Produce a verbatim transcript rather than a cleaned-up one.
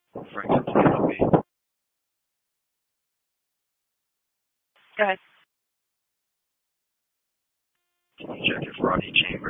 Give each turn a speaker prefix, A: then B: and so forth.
A: Referring to P L B.
B: Go ahead.
A: Can you check if Rodney Chambers